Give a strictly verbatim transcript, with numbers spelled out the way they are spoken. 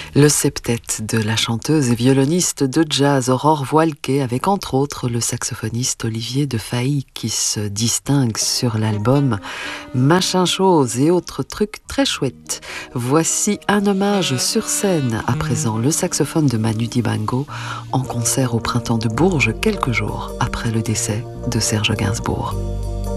Le septet de la chanteuse et violoniste de jazz Aurore Voilquet avec entre autres le saxophoniste Olivier de Fahy qui se distingue sur l'album Machin chose et autres trucs très chouettes. Voici un hommage sur scène à présent le saxophone de Manu Dibango en concert au Printemps de Bourges quelques jours après le décès de Serge Gainsbourg.